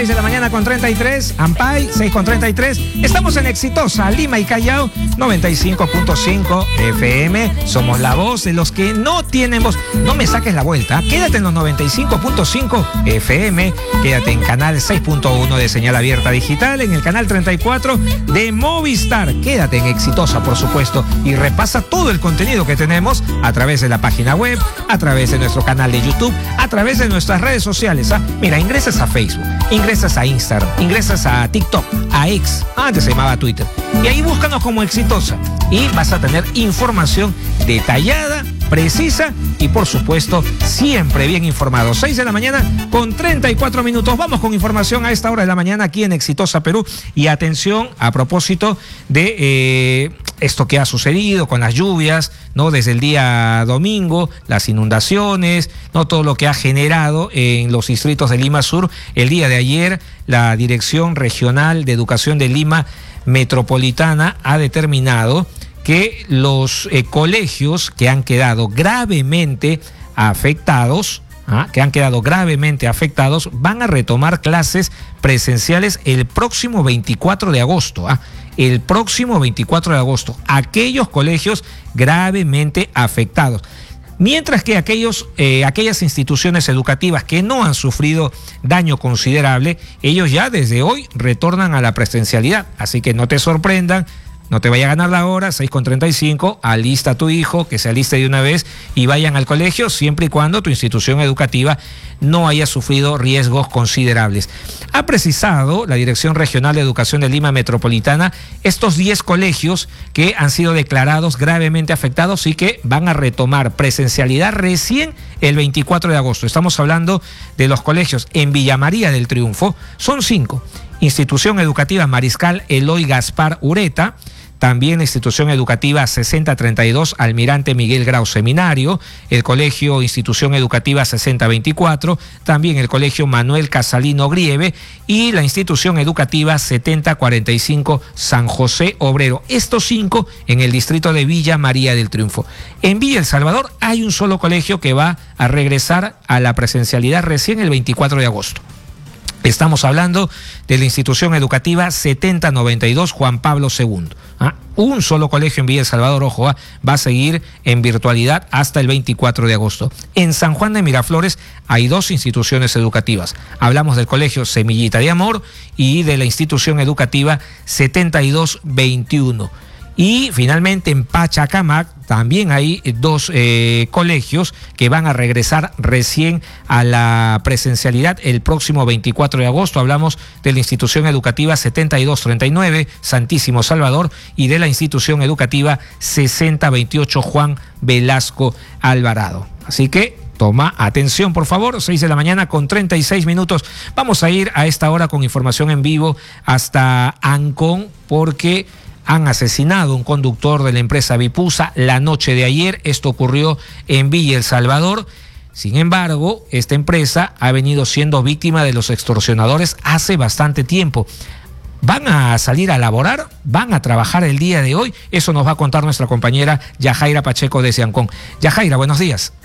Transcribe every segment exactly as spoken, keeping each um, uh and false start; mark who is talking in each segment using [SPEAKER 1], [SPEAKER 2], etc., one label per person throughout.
[SPEAKER 1] seis de la mañana con treinta y tres, Ampay, seis con treinta y tres. Estamos en Exitosa, Lima y Callao, noventa y cinco punto cinco F M. Somos la voz de los que no tienen voz. No me saques la vuelta, quédate en los noventa y cinco punto cinco F M, quédate en canal seis punto uno de señal abierta digital, en el canal treinta y cuatro de Movistar. Quédate en Exitosa, por supuesto, y repasa todo el contenido que tenemos a través de la página web, a través de nuestro canal de YouTube, a través de nuestras redes sociales. ¿ah? Mira, ingresas a Facebook, ingresas a Instagram, ingresas a TikTok, a X, antes se llamaba Twitter, y ahí búscanos como Exitosa y vas a tener información detallada, precisa y por supuesto siempre bien informado. seis de la mañana con treinta y cuatro minutos. Vamos con información a esta hora de la mañana aquí en Exitosa Perú. Y atención a propósito de eh, esto que ha sucedido con las lluvias, ¿no? Desde el día domingo, las inundaciones, ¿no? Todo lo que ha generado en los distritos de Lima Sur. El día de ayer, la Dirección Regional de Educación de Lima Metropolitana ha determinado que los eh, colegios que han quedado gravemente afectados, ¿ah? que han quedado gravemente afectados, van a retomar clases presenciales el próximo veinticuatro de agosto. ¿ah? El próximo veinticuatro de agosto. Aquellos colegios gravemente afectados. Mientras que aquellos, eh, aquellas instituciones educativas que no han sufrido daño considerable, ellos ya desde hoy retornan a la presencialidad. Así que no te sorprendan. No te vaya a ganar la hora, seis con treinta y cinco, alista a tu hijo, que se aliste de una vez y vayan al colegio, siempre y cuando tu institución educativa no haya sufrido riesgos considerables. Ha precisado la Dirección Regional de Educación de Lima Metropolitana estos diez colegios que han sido declarados gravemente afectados y que van a retomar presencialidad recién el veinticuatro de agosto. Estamos hablando de los colegios en Villa María del Triunfo, son cinco. Institución Educativa Mariscal Eloy Gaspar Ureta, también la Institución Educativa sesenta treinta y dos Almirante Miguel Grau Seminario, el Colegio Institución Educativa sesenta veinticuatro, también el Colegio Manuel Casalino Grieve y la Institución Educativa setenta cuarenta y cinco San José Obrero. Estos cinco en el distrito de Villa María del Triunfo. En Villa El Salvador hay un solo colegio que va a regresar a la presencialidad recién el veinticuatro de agosto. Estamos hablando de la Institución Educativa setenta noventa y dos Juan Pablo segundo. ¿Ah? Un solo colegio en Villa El Salvador, ojo, ¿ah? va a seguir en virtualidad hasta el veinticuatro de agosto. En San Juan de Miraflores hay dos instituciones educativas. Hablamos del Colegio Semillita de Amor y de la Institución Educativa setenta y dos veintiuno. Y finalmente en Pachacamac también hay dos eh, colegios que van a regresar recién a la presencialidad el próximo veinticuatro de agosto. Hablamos de la Institución Educativa setenta y dos treinta y nueve Santísimo Salvador y de la Institución Educativa sesenta veintiocho Juan Velasco Alvarado. Así que toma atención, por favor, seis de la mañana con treinta y seis minutos. Vamos a ir a esta hora con información en vivo hasta Ancón porque han asesinado a un conductor de la empresa Vipusa la noche de ayer. Esto ocurrió en Villa El Salvador. Sin embargo, esta empresa ha venido siendo víctima de los extorsionadores hace bastante tiempo. ¿Van a salir a laborar? ¿Van a trabajar el día de hoy? Eso nos va a contar nuestra compañera Yajaira Pacheco desde Ancón. Yajaira, buenos días.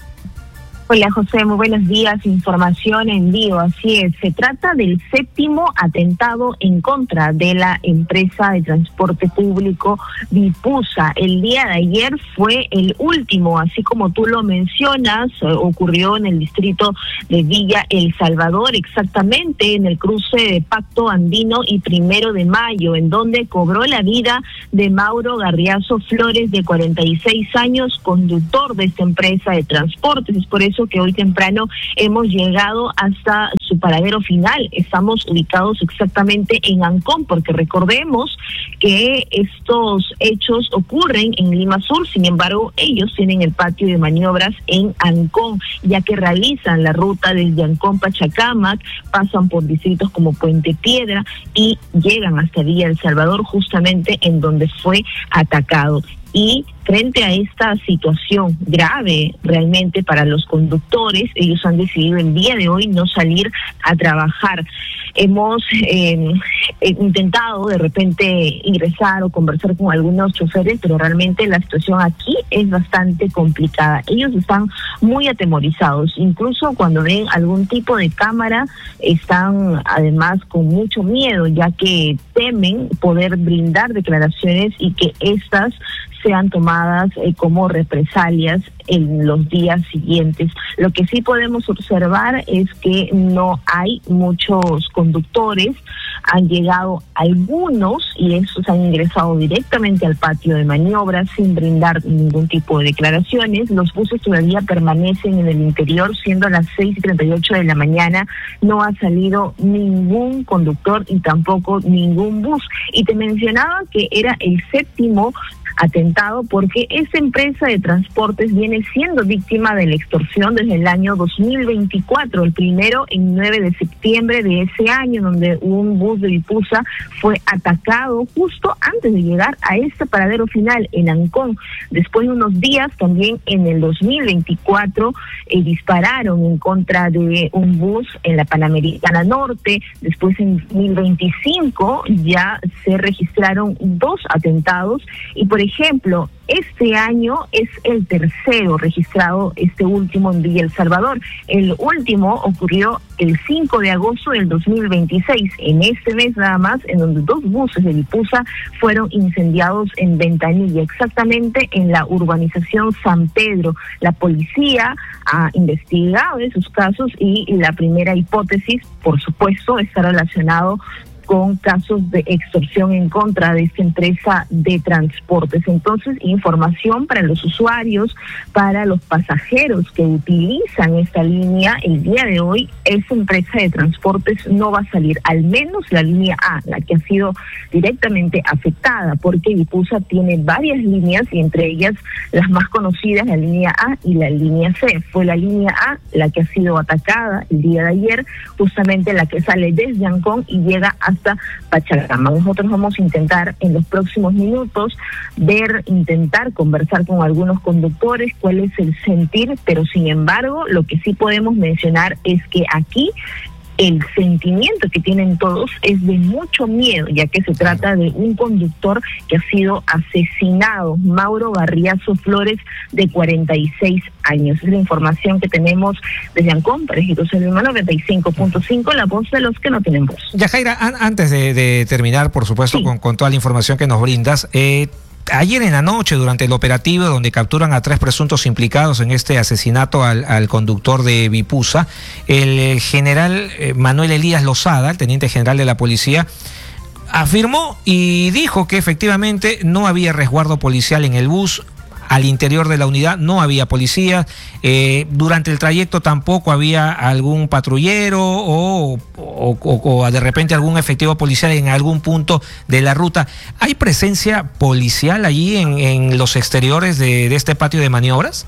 [SPEAKER 2] Hola José, muy buenos días, información en vivo, así es, se trata del séptimo atentado en contra de la empresa de transporte público Vipusa. El día de ayer fue el último, así como tú lo mencionas, eh, ocurrió en el distrito de Villa El Salvador, exactamente en el cruce de Pacto Andino y Primero de Mayo, en donde cobró la vida de Mauro Garriazo Flores, de cuarenta y seis años, conductor de esta empresa de transportes. Es por eso que hoy temprano hemos llegado hasta su paradero final. Estamos ubicados exactamente en Ancón, porque recordemos que estos hechos ocurren en Lima Sur, sin embargo, ellos tienen el patio de maniobras en Ancón, ya que realizan la ruta desde Ancón-Pachacamac, pasan por distritos como Puente Piedra y llegan hasta Villa El Salvador, justamente en donde fue atacado. Y frente a esta situación grave realmente para los conductores, ellos han decidido el día de hoy no salir a trabajar. Hemos eh, eh, intentado de repente ingresar o conversar con algunos choferes, pero realmente la situación aquí es bastante complicada. Ellos están muy atemorizados, incluso cuando ven algún tipo de cámara están además con mucho miedo, ya que temen poder brindar declaraciones y que estas sean tomadas eh, como represalias en los días siguientes. Lo que sí podemos observar es que no hay muchos conductores, han llegado algunos y estos han ingresado directamente al patio de maniobras sin brindar ningún tipo de declaraciones. Los buses todavía permanecen en el interior, siendo las seis y treinta y ocho de la mañana, no ha salido ningún conductor y tampoco ningún bus. Y te mencionaba que era el séptimo atentado porque esta empresa de transportes viene siendo víctima de la extorsión desde el año dos mil veinticuatro, el primero en nueve de septiembre de ese año, donde un bus de Vipusa fue atacado justo antes de llegar a este paradero final en Ancón. Después de unos días, también en el dos mil veinticuatro, eh, dispararon en contra de un bus en la Panamericana Norte. Después en dos mil veinticinco ya se registraron dos atentados y por ejemplo, este año es el tercero registrado, este último en Villa El Salvador. El último ocurrió el cinco de agosto del dos mil veintiséis, en este mes nada más, en donde dos buses de Vipusa fueron incendiados en Ventanilla, exactamente en la urbanización San Pedro. La policía ha investigado esos casos y la primera hipótesis, por supuesto, está relacionado con casos de extorsión en contra de esta empresa de transportes. Entonces, información para los usuarios, para los pasajeros que utilizan esta línea, el día de hoy, esa empresa de transportes no va a salir, al menos la línea A, la que ha sido directamente afectada, porque Vipusa tiene varias líneas y entre ellas las más conocidas, la línea A y la línea C. Fue la línea A la que ha sido atacada el día de ayer, justamente la que sale desde Ancón y llega a hasta Pachacama. Nosotros vamos a intentar en los próximos minutos ver, intentar conversar con algunos conductores cuál es el sentir, pero sin embargo lo que sí podemos mencionar es que aquí el sentimiento que tienen todos es de mucho miedo, ya que se trata de un conductor que ha sido asesinado, Mauro Barriazo Flores, de cuarenta y seis años. Es la información que tenemos desde Ancón, para Jerusalén noventa y cinco punto cinco, la voz de los que no tienen voz.
[SPEAKER 1] Yajaira, an antes de, de terminar, por supuesto, sí. con, con toda la información que nos brindas, eh, ayer en la noche, durante el operativo donde capturan a tres presuntos implicados en este asesinato al, al conductor de Vipusa, el general Manuel Elías Lozada, el teniente general de la policía, afirmó y dijo que efectivamente no había resguardo policial en el bus. Al interior de la unidad no había policía, eh, durante el trayecto tampoco había algún patrullero o, o, o, o de repente algún efectivo policial en algún punto de la ruta. ¿Hay presencia policial allí en, en los exteriores de, de este patio de maniobras?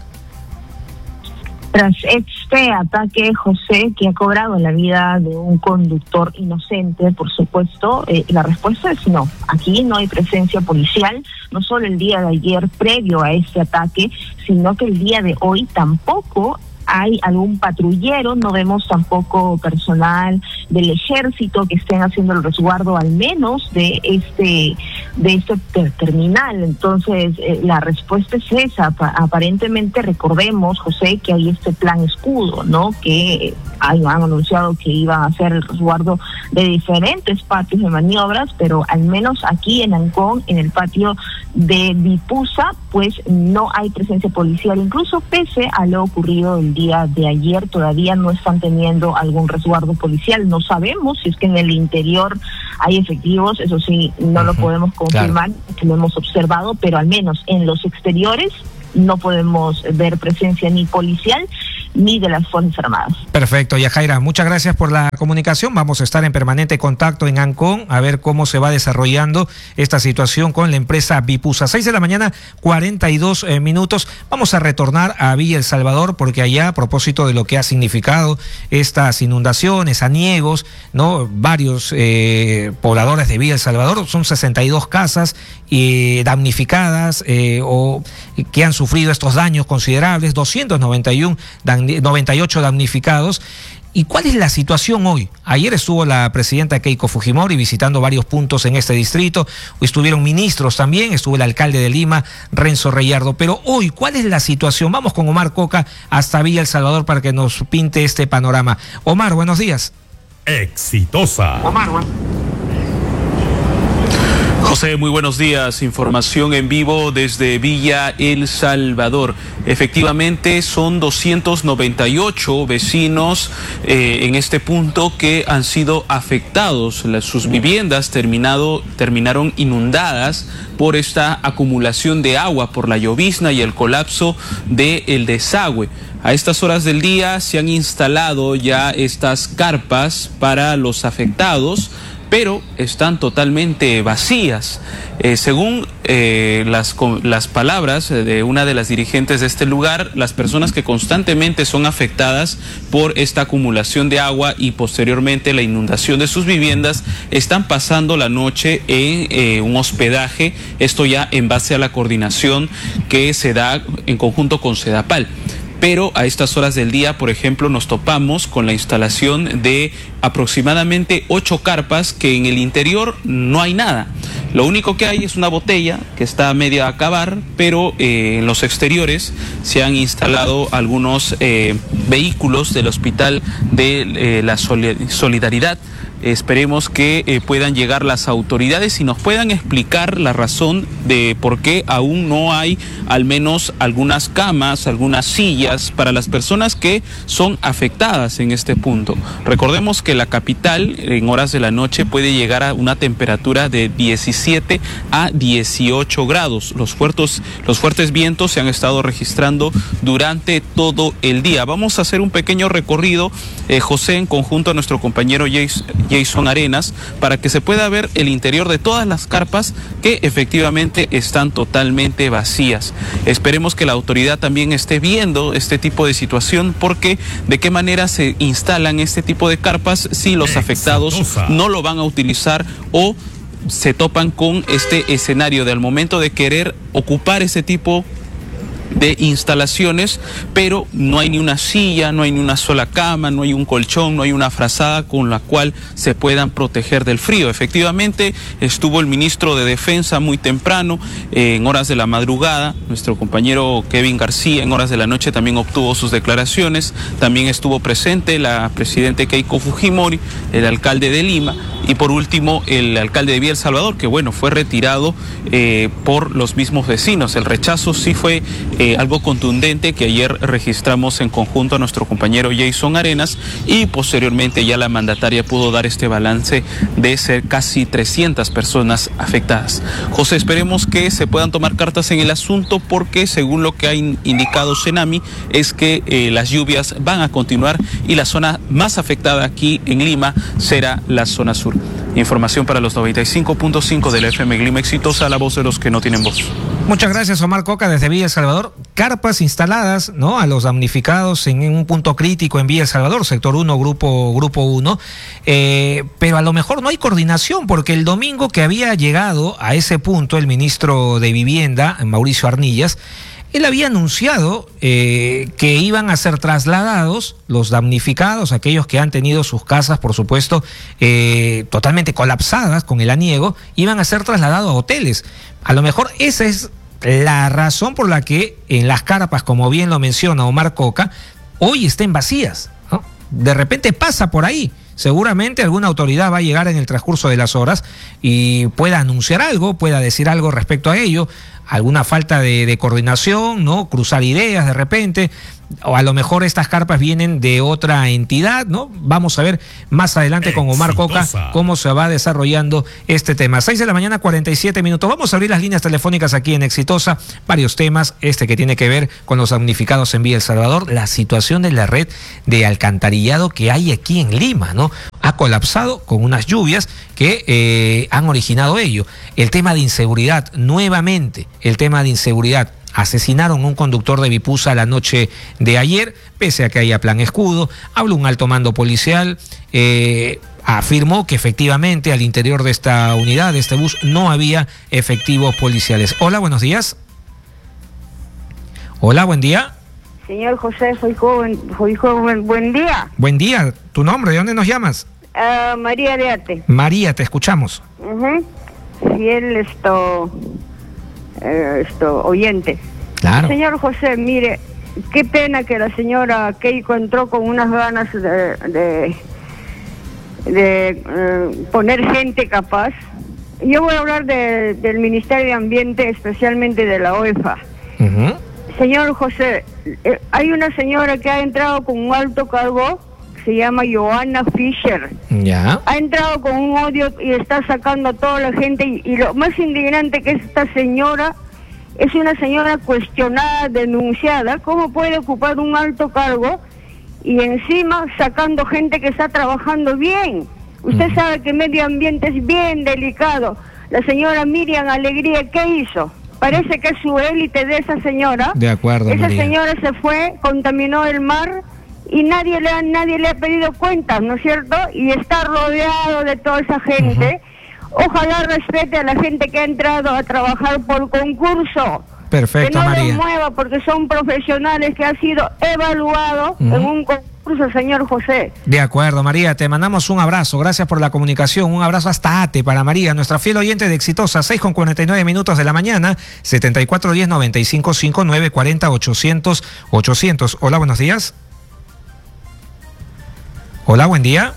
[SPEAKER 2] Tras este ataque, José, que ha cobrado la vida de un conductor inocente, por supuesto, eh, la respuesta es no. Aquí no hay presencia policial, no solo el día de ayer previo a este ataque, sino que el día de hoy tampoco hay algún patrullero, no vemos tampoco personal del ejército que estén haciendo el resguardo al menos de este de este ter terminal. Entonces eh, la respuesta es esa. Pa aparentemente recordemos, José, que hay este plan escudo, ¿no? Que hay, han anunciado que iban a hacer el resguardo de diferentes patios de maniobras, pero al menos aquí en Ancón, en el patio de Vipusa, pues no hay presencia policial, incluso pese a lo ocurrido el día de ayer, todavía no están teniendo algún resguardo policial. No sabemos si es que en el interior hay efectivos, eso sí, no uh-huh. lo podemos confirmar, claro. que lo hemos observado, pero al menos en los exteriores no podemos ver presencia ni policial ni de las Fuerzas Armadas.
[SPEAKER 1] Perfecto, Yajaira, muchas gracias por la comunicación. Vamos a estar en permanente contacto en Ancón a ver cómo se va desarrollando esta situación con la empresa Vipusa. seis de la mañana, cuarenta y dos eh, minutos. Vamos a retornar a Villa El Salvador porque allá, a propósito de lo que ha significado estas inundaciones, aniegos, ¿no? Varios eh, pobladores de Villa El Salvador, son sesenta y dos casas eh, damnificadas eh, o que han sufrido estos daños considerables, doscientos noventa y uno dan noventa y ocho damnificados, ¿Y cuál es la situación hoy? Ayer estuvo la presidenta Keiko Fujimori visitando varios puntos en este distrito, hoy estuvieron ministros también, estuvo el alcalde de Lima, Renzo Reyardo, pero hoy, ¿cuál es la situación? Vamos con Omar Coca hasta Villa El Salvador para que nos pinte este panorama. Omar, buenos días.
[SPEAKER 3] Exitosa. Omar, bueno. José, muy buenos días. Información en vivo desde Villa El Salvador. Efectivamente, son doscientos noventa y ocho vecinos eh, en este punto que han sido afectados. Las, sus viviendas terminado, terminaron inundadas por esta acumulación de agua, por la llovizna y el colapso del desagüe. A estas horas del día se han instalado ya estas carpas para los afectados, pero están totalmente vacías. Eh, según eh, las, las palabras de una de las dirigentes de este lugar, las personas que constantemente son afectadas por esta acumulación de agua y posteriormente la inundación de sus viviendas están pasando la noche en eh, un hospedaje, esto ya en base a la coordinación que se da en conjunto con Sedapal. Pero a estas horas del día, por ejemplo, nos topamos con la instalación de aproximadamente ocho carpas que en el interior no hay nada. Lo único que hay es una botella que está a media acabar, pero eh, en los exteriores se han instalado algunos eh, vehículos del Hospital de eh, la Solidaridad. Esperemos que eh, puedan llegar las autoridades y nos puedan explicar la razón de por qué aún no hay al menos algunas camas, algunas sillas para las personas que son afectadas en este punto. Recordemos que la capital en horas de la noche puede llegar a una temperatura de diecisiete a dieciocho grados. Los fuertes, los fuertes vientos se han estado registrando durante todo el día. Vamos a hacer un pequeño recorrido, eh, José, en conjunto a nuestro compañero Jason. Jason Arenas, para que se pueda ver el interior de todas las carpas que efectivamente están totalmente vacías. Esperemos que la autoridad también esté viendo este tipo de situación, porque de qué manera se instalan este tipo de carpas si los afectados no lo van a utilizar o se topan con este escenario de al momento de querer ocupar ese tipo de instalaciones, pero no hay ni una silla, no hay ni una sola cama, no hay un colchón, no hay una frazada con la cual se puedan proteger del frío. Efectivamente, estuvo el ministro de Defensa muy temprano, eh, en horas de la madrugada. Nuestro compañero Kevin García en horas de la noche también obtuvo sus declaraciones. También estuvo presente la presidenta Keiko Fujimori, el alcalde de Lima, y por último el alcalde de Villa El Salvador, que bueno, fue retirado eh, por los mismos vecinos. El rechazo sí fue Eh, algo contundente que ayer registramos en conjunto a nuestro compañero Jason Arenas, y posteriormente ya la mandataria pudo dar este balance de ser casi trescientas personas afectadas. José, esperemos que se puedan tomar cartas en el asunto, porque según lo que ha indicado Senami es que eh, las lluvias van a continuar y la zona más afectada aquí en Lima será la zona sur. Información para los noventa y cinco punto cinco de la F M Lima Exitosa, la voz de los que no tienen voz.
[SPEAKER 1] Muchas gracias, Omar Coca, desde Villa El Salvador. Carpas instaladas, ¿no?, a los damnificados en un punto crítico en Villa El Salvador, sector uno, grupo grupo uno, eh, pero a lo mejor no hay coordinación, porque el domingo que había llegado a ese punto el ministro de Vivienda, Mauricio Arnillas, él había anunciado eh, que iban a ser trasladados los damnificados, aquellos que han tenido sus casas, por supuesto, eh, totalmente colapsadas con el aniego, iban a ser trasladados a hoteles. A lo mejor esa es la razón por la que en las carpas, como bien lo menciona Omar Coca, hoy estén vacías, ¿no? De repente pasa por ahí. Seguramente alguna autoridad va a llegar en el transcurso de las horas y pueda anunciar algo, pueda decir algo respecto a ello, alguna falta de, de coordinación, ¿no? Cruzar ideas de repente, o a lo mejor estas carpas vienen de otra entidad, ¿no? Vamos a ver más adelante con Omar Coca cómo se va desarrollando este tema. seis de la mañana, cuarenta y siete minutos. Vamos a abrir las líneas telefónicas aquí en Exitosa. Varios temas, este que tiene que ver con los damnificados en Villa El Salvador, la situación de la red de alcantarillado que hay aquí en Lima, ¿no? Ha colapsado con unas lluvias que eh, han originado ello. El tema de inseguridad, nuevamente, el tema de inseguridad. Asesinaron a un conductor de Vipusa la noche de ayer, pese a que haya plan escudo. Habló un alto mando policial, eh, afirmó que efectivamente al interior de esta unidad, de este bus, no había efectivos policiales. Hola, buenos días. Hola, buen día.
[SPEAKER 4] Señor José, soy joven, soy joven, buen día.
[SPEAKER 1] Buen día. ¿Tu nombre? ¿De dónde nos llamas?
[SPEAKER 4] Uh, María de Ate.
[SPEAKER 1] María, te escuchamos.
[SPEAKER 4] Uh-huh. Fiel esto, eh, esto, oyente.
[SPEAKER 1] Claro.
[SPEAKER 4] Señor José, mire, qué pena que la señora Keiko entró con unas ganas de, de, de uh, poner gente capaz. Yo voy a hablar de, del Ministerio de Ambiente, especialmente de la O E F A.
[SPEAKER 1] Uh-huh.
[SPEAKER 4] Señor José, eh, hay una señora que ha entrado con un alto cargo, se llama Johanna Fischer.
[SPEAKER 1] Ya.
[SPEAKER 4] Ha entrado con un odio y está sacando a toda la gente. Y, y lo más indignante que esta señora es una señora cuestionada, denunciada. ¿Cómo puede ocupar un alto cargo y encima sacando gente que está trabajando bien? Usted uh-huh. sabe que medio ambiente es bien delicado. La señora Miriam Alegría, ¿qué hizo? Parece que es su élite de esa señora.
[SPEAKER 1] De acuerdo,
[SPEAKER 4] Esa
[SPEAKER 1] María.
[SPEAKER 4] señora se fue, contaminó el mar y nadie le ha, nadie le ha pedido cuentas, ¿no es cierto? Y está rodeado de toda esa gente. Uh-huh. Ojalá respete a la gente que ha entrado a trabajar por concurso.
[SPEAKER 1] Perfecto,
[SPEAKER 4] que no
[SPEAKER 1] María.
[SPEAKER 4] los mueva porque son profesionales que han sido evaluados uh-huh. en un concurso, señor José.
[SPEAKER 1] De acuerdo, María, te mandamos un abrazo, gracias por la comunicación, un abrazo hasta Ate para María, nuestra fiel oyente de Exitosa, seis con cuarenta y nueve minutos de la mañana, setenta y cuatro diez, noventa y cinco cincuenta y nueve, cuarenta, ochocientos, ochocientos. Hola, buenos días. Hola, buen día.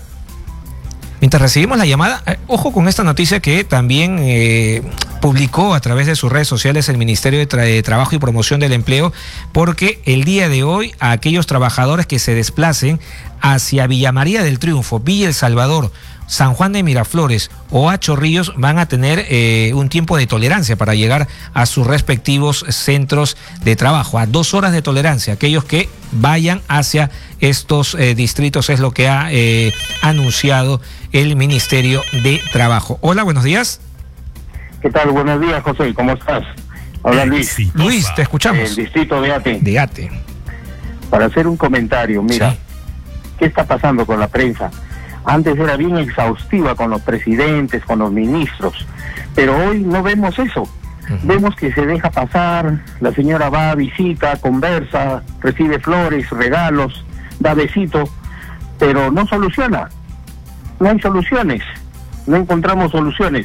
[SPEAKER 1] Mientras recibimos la llamada, eh, ojo con esta noticia que también eh, publicó a través de sus redes sociales el Ministerio de, Tra- de Trabajo y Promoción del Empleo, porque el día de hoy a aquellos trabajadores que se desplacen hacia Villa María del Triunfo, Villa El Salvador, San Juan de Miraflores o a Chorrillos van a tener eh, un tiempo de tolerancia para llegar a sus respectivos centros de trabajo, a dos horas de tolerancia. Aquellos que vayan hacia estos eh, distritos es lo que ha eh, anunciado el Ministerio de Trabajo. Hola, buenos días.
[SPEAKER 5] ¿Qué tal? Buenos días, José. ¿Cómo estás? Habla Luis.
[SPEAKER 1] Luis, te escuchamos.
[SPEAKER 5] El distrito de Ate.
[SPEAKER 1] De Ate.
[SPEAKER 5] Para hacer un comentario, mira, sí. ¿Qué está pasando con la prensa? Antes era bien exhaustiva con los presidentes, con los ministros, pero hoy no vemos eso. Uh-huh. Vemos que se deja pasar, la señora va, visita, conversa, recibe flores, regalos, da besitos, pero no soluciona. No hay soluciones, no encontramos soluciones.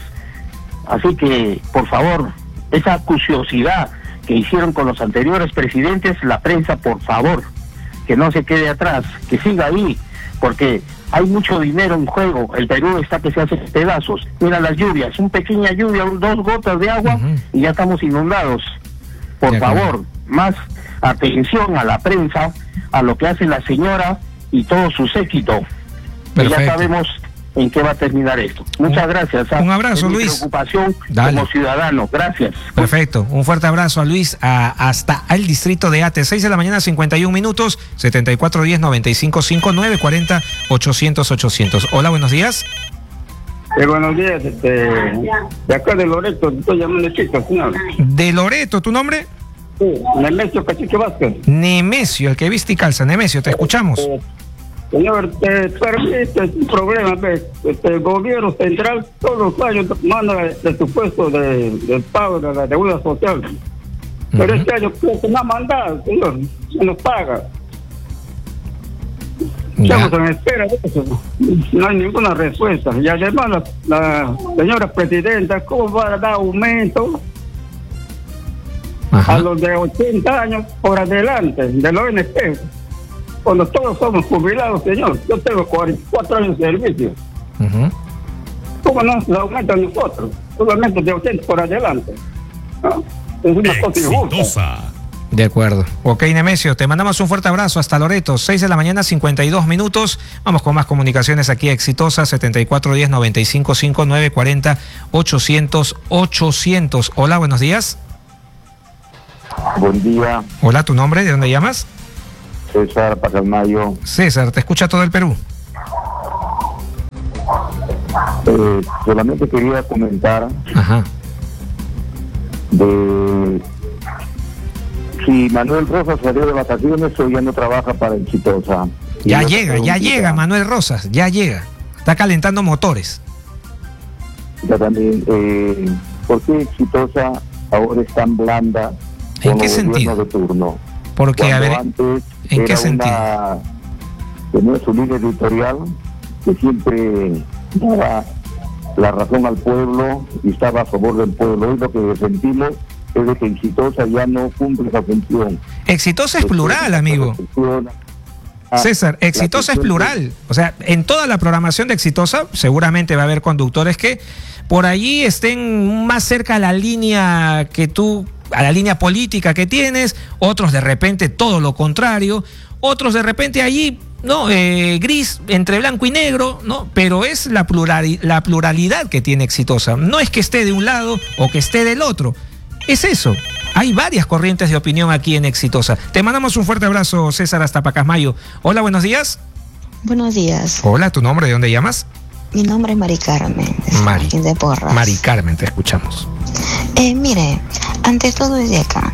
[SPEAKER 5] Así que, por favor, esa acuciosidad que hicieron con los anteriores presidentes, la prensa, por favor, que no se quede atrás, que siga ahí, porque hay mucho dinero en juego. El Perú está que se hace pedazos. Mira las lluvias, una pequeña lluvia, dos gotas de agua uh-huh. y ya estamos inundados. Por favor, más atención a la prensa, a lo que hace la señora y todo su séquito. Que ya sabemos en qué va a terminar esto. Muchas gracias.
[SPEAKER 1] Un abrazo, Luis.
[SPEAKER 5] Preocupación
[SPEAKER 1] Dale.
[SPEAKER 5] Como ciudadano. Gracias.
[SPEAKER 1] Perfecto. Un fuerte abrazo a Luis a, hasta el distrito de Ate. seis de la mañana, cincuenta y un minutos, setenta y cuatro diez, noventa y cinco cincuenta y nueve, cuarenta, ochocientos, ochocientos. Hola, buenos días.
[SPEAKER 6] Eh, buenos días, este, de acá de Loreto, estoy llamando chico, señor.
[SPEAKER 1] ¿De Loreto, tu nombre?
[SPEAKER 6] Sí, Nemesio Cacique Vázquez.
[SPEAKER 1] Nemesio, el que viste y calza. Nemesio, te escuchamos.
[SPEAKER 6] Eh, Señor, te permite un problema, ¿ves? Este, el gobierno central todos los años manda el supuesto de, del pago de la deuda social. Uh-huh. Pero este año creo que no ha mandado, señor, se nos paga. Estamos en espera de eso. No hay ninguna respuesta. Y además la, la señora presidenta, ¿cómo va a dar aumento Ajá. a los de ochenta años por adelante de la O N P? Cuando todos somos jubilados, señor. Yo tengo cuarenta y cuatro años de servicio. Uh-huh. ¿Cómo no nos aumentan nosotros? Solamente de ochenta por adelante. ¿No? Es una cosa injusta.
[SPEAKER 1] De acuerdo. Ok, Nemesio, te mandamos un fuerte abrazo hasta Loreto. seis de la mañana, cincuenta y dos minutos. Vamos con más comunicaciones aquí Exitosa, setenta y cuatro diez, noventa y cinco cincuenta y nueve, cuarenta, ochocientos, ochocientos. Hola, buenos días.
[SPEAKER 5] Buen día.
[SPEAKER 1] Hola, ¿tu nombre? ¿De dónde llamas?
[SPEAKER 5] César Pacalmayo.
[SPEAKER 1] César, te escucha todo el Perú.
[SPEAKER 5] Eh, solamente quería comentar
[SPEAKER 1] Ajá.
[SPEAKER 5] de si Manuel Rosas salió de vacaciones o ya no trabaja para Exitosa.
[SPEAKER 1] Ya y llega, ya llega Manuel Rosas, ya llega. Está calentando motores.
[SPEAKER 5] Ya también, eh, ¿por qué Exitosa ahora es tan blanda
[SPEAKER 1] ¿En qué sentido?
[SPEAKER 5] De turno?
[SPEAKER 1] Porque, a ver,
[SPEAKER 5] antes
[SPEAKER 1] ¿en qué
[SPEAKER 5] era
[SPEAKER 1] sentido?
[SPEAKER 5] Una, tenía su línea editorial que siempre daba la razón al pueblo y estaba a favor del pueblo. Hoy lo que sentimos es de que Exitosa ya no cumple esa función.
[SPEAKER 1] Exitosa es plural, amigo. César, Exitosa es plural. O sea, en toda la programación de Exitosa seguramente va a haber conductores que por allí estén más cerca a la línea que tú, a la línea política que tienes, otros de repente todo lo contrario, otros de repente allí, ¿no? Eh, gris, entre blanco y negro, ¿no? Pero es la, plural, la pluralidad que tiene Exitosa. No es que esté de un lado o que esté del otro. Es eso. Hay varias corrientes de opinión aquí en Exitosa. Te mandamos un fuerte abrazo, César, hasta Pacasmayo. Hola, buenos días.
[SPEAKER 7] Buenos días.
[SPEAKER 1] Hola, ¿tu nombre? ¿De dónde llamas?
[SPEAKER 7] Mi nombre es Mari Carmen.
[SPEAKER 1] Mari.
[SPEAKER 7] De Porras.
[SPEAKER 1] Mari Carmen, te escuchamos.
[SPEAKER 7] Eh, mire, ante todo desde acá,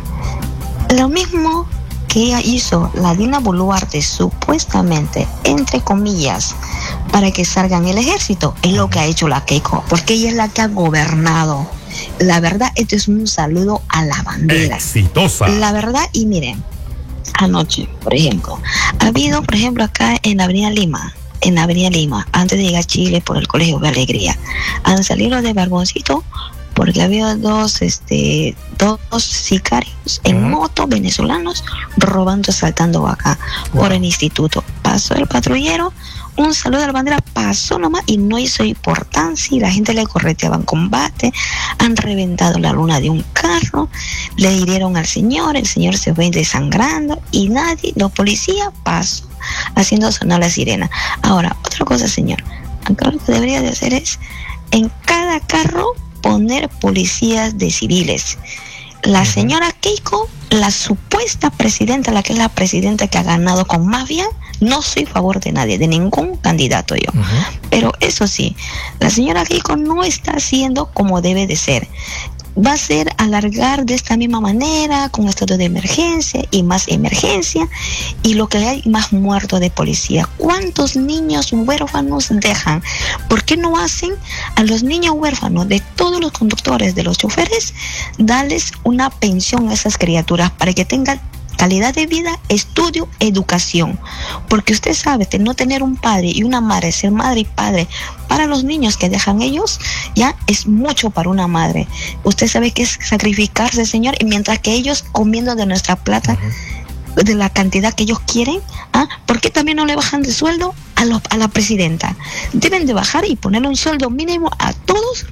[SPEAKER 7] lo mismo que ella hizo la Dina Boluarte, supuestamente, entre comillas, para que salgan el ejército, es lo que ha hecho la Keiko, porque ella es la que ha gobernado. La verdad, esto es un saludo a la bandera.
[SPEAKER 8] Exitosa.
[SPEAKER 7] La verdad, y miren, anoche, por ejemplo, ha habido, por ejemplo, acá en la Avenida Lima, en la Avenida Lima, antes de llegar a Chile por el Colegio de Alegría, han salido de Barboncito porque había dos, este, dos sicarios en moto venezolanos robando, saltando acá wow. por el instituto. Pasó el patrullero, un saludo a la bandera, pasó nomás y no hizo importancia y la gente le correteaba en combate, han reventado la luna de un carro, le hirieron al señor, el señor se fue desangrando y nadie, los policías pasó haciendo sonar la sirena. Ahora, otra cosa, señor, acá lo que debería de hacer es en cada carro poner policías de civiles. La señora Keiko, la supuesta presidenta, la que es la presidenta que ha ganado con mafia, no soy a favor de nadie, de ningún candidato yo. Uh-huh. Pero eso sí, la señora Keiko no está haciendo como debe de ser. Va a ser alargar de esta misma manera, con estado de emergencia y más emergencia, y lo que hay más muertos de policía. ¿Cuántos niños huérfanos dejan? ¿Por qué no hacen a los niños huérfanos de todos los conductores, de los choferes, darles una pensión a esas criaturas para que tengan calidad de vida, estudio, educación? Porque usted sabe que no tener un padre y una madre, ser madre y padre para los niños que dejan ellos, ya es mucho para una madre. Usted sabe que es sacrificarse, señor, y mientras que ellos comiendo de nuestra plata, uh-huh. de la cantidad que ellos quieren, ¿ah? ¿Por qué también no le bajan de sueldo a, los, a la presidenta? Deben de bajar y ponerle un sueldo mínimo a todos.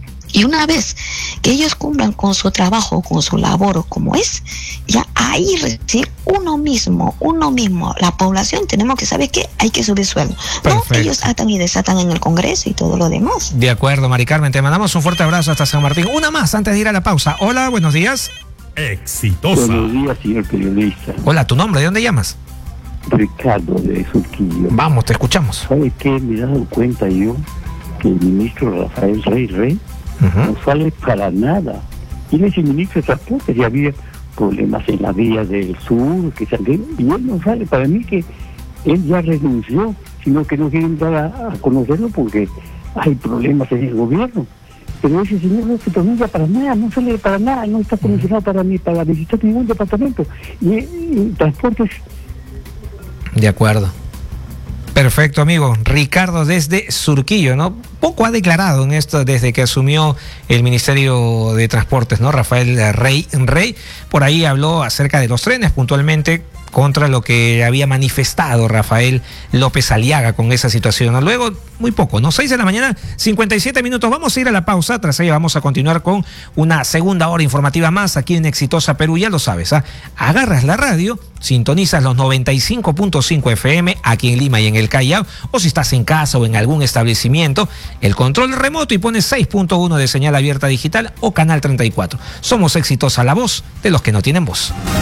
[SPEAKER 7] Y una vez que ellos cumplan con su trabajo, con su labor como es, ya ahí recién uno mismo, uno mismo, la población, tenemos que saber que hay que subir sueldo. No, ellos atan y desatan en el Congreso y todo lo demás.
[SPEAKER 1] De acuerdo, Mari Carmen, te mandamos un fuerte abrazo hasta San Martín. Una más antes de ir a la pausa. Hola, buenos días.
[SPEAKER 8] Exitosa.
[SPEAKER 5] Buenos días, señor periodista.
[SPEAKER 1] Hola, ¿tu nombre? ¿De dónde llamas?
[SPEAKER 5] Ricardo, de Surquillo.
[SPEAKER 1] Vamos, te escuchamos.
[SPEAKER 5] ¿Sabe qué? Me he dado cuenta yo que el ministro Rafael Rey Rey Uh-huh. no sale para nada. Y él es el ministro de Transporte, ya había problemas en la vía del sur, que salieron, y él no sale. Para mí que él ya renunció, sino que no quieren dar a, a conocerlo porque hay problemas en el gobierno. Pero ese señor no se pronuncia para nada, no sale para nada, no está comisionado para mí, para visitar ningún departamento. Y, y transportes.
[SPEAKER 1] De acuerdo. Perfecto, amigo. Ricardo desde Surquillo, ¿no? Poco ha declarado en esto desde que asumió el Ministerio de Transportes, ¿no? Rafael Rey Rey, por ahí habló acerca de los trenes, puntualmente contra lo que había manifestado Rafael López Aliaga con esa situación. Luego, muy poco, ¿no? seis de la mañana, cincuenta y siete minutos. Vamos a ir a la pausa. Tras ella vamos a continuar con una segunda hora informativa más aquí en Exitosa Perú. Ya lo sabes, ¿ah? Agarras la radio, sintonizas los noventa y cinco punto cinco F M aquí en Lima y en el Callao, o si estás en casa o en algún establecimiento, el control remoto y pones seis punto uno de señal abierta digital o canal treinta y cuatro. Somos Exitosa, la voz de los que no tienen voz.